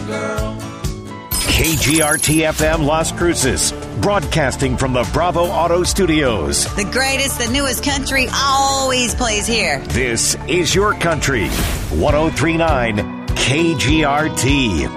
girl. KGRT-FM Las Cruces, broadcasting from the Bravo Auto Studios. The greatest, the newest country always plays here. This is your country. 103.9 KGRT.